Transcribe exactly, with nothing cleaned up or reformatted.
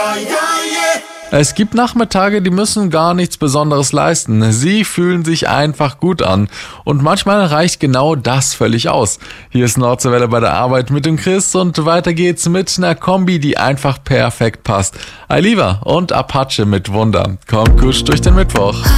Es gibt Nachmittage, die müssen gar nichts Besonderes leisten. Sie fühlen sich einfach gut an. Und manchmal reicht genau das völlig aus. Hier ist Nordseewelle bei der Arbeit mit dem Chris und weiter geht's mit einer Kombi, die einfach perfekt passt. Aliva und Apache mit Wunder. Kommt gut durch den Mittwoch.